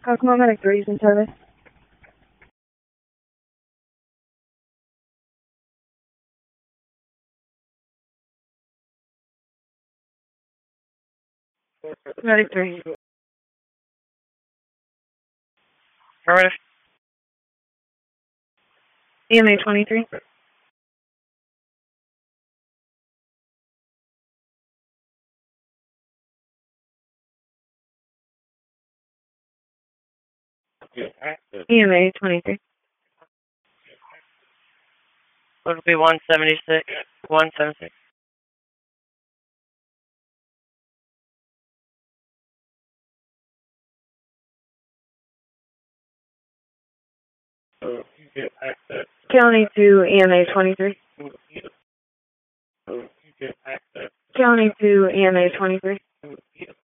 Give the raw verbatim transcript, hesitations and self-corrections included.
Cosmo Medic three is in service. Medic three. Affirmative. E M A twenty-three. E M A twenty-three. Would be one seventy-six, one seventy-six. County to E M A twenty-three. County to E M A twenty-three.